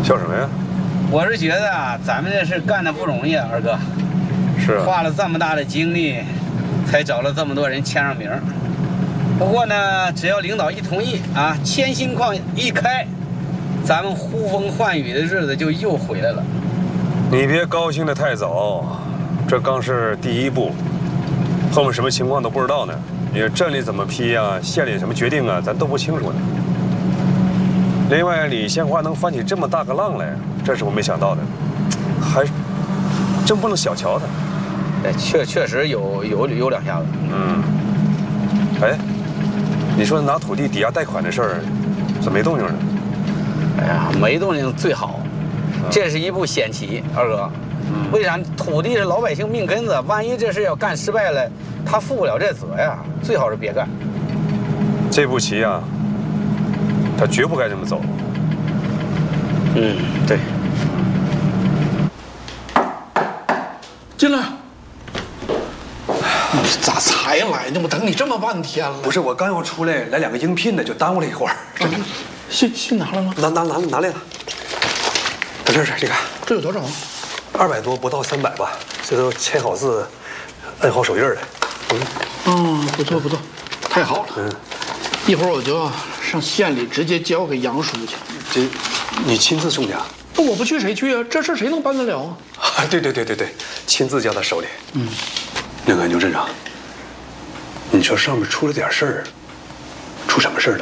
叫什么呀？ 我是觉得啊，咱们这事干的不容易啊，二哥。 是啊。 花了这么大的精力，才找了这么多人签上名。不过呢，只要领导一同意啊，铅锌矿一开，咱们呼风唤雨的日子就又回来了。 你别高兴得太早，这刚是第一步，后面什么情况都不知道呢。你镇里怎么批啊，县里什么决定啊，咱都不清楚呢。另外，李县花能翻起这么大个浪来，这是我没想到的，还真不能小瞧他。 哎，确实有两下子。 嗯。哎，你说拿土地抵押贷款的事儿，怎么没动静呢？ 哎呀，没动静最好，这是一步险棋，二哥。为啥？土地是老百姓命根子，万一这事要干失败了，他负不了这责呀。最好是别干。 这步棋啊，他绝不该这么走。 嗯，对。 进来。你咋才来呢？我等你这么半天了。 不是，我刚要出来，来2个应聘的，就耽误了一会儿。 信拿了吗？ 拿来了。搁这儿，这个。 这有多少 ？200多，不到300吧。这都签好字，摁好手印的。 不错，太好了。一会儿我就要上县里直接交给杨书记。 这，你亲自送的？ 我不去谁去啊？这事谁能办得了啊？ 对，亲自交到手里。那个牛镇长，你说上面出了点事儿，出什么事儿了？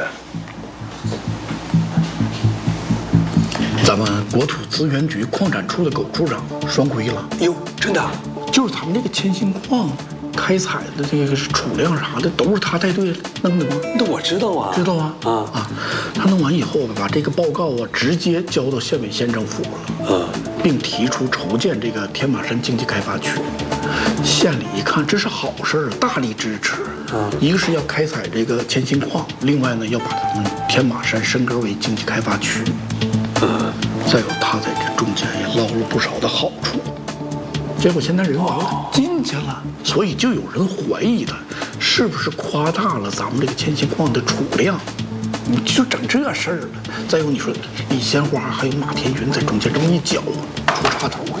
咱们国土资源局矿产处的苟处长双规了。 哟，真的？ 就是咱们这个铅锌矿开采的这个储量啥的，都是他带队弄的吗？ 那我知道啊。 知道啊。他弄完以后吧，把这个报告啊直接交到县委县政府了。并提出筹建这个天马山经济开发区。县里一看这是好事，大力支持。一个是要开采这个铅锌矿，另外呢要把咱们天马山升格为经济开发区。再有他在这中间也捞了不少的好处。结果现在人娃进去了，所以就有人怀疑他是不是夸大了咱们这个铅锌矿的储量。你就整这事儿了。再有你说李鲜花还有马天云在中间这么一搅和，出岔头了。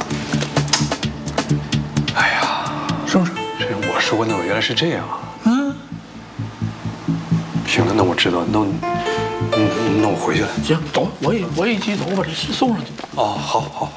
哎呀， 是不是？ 这我说呢，原来是这样啊。行了，那我知道，那我回去了。 行，走，我也一起走，把这送上去。 好。